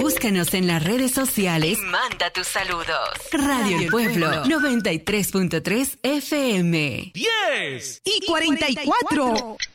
Búscanos en las redes sociales y manda tus saludos. Radio El Pueblo 93.3 FM. 10 y 44.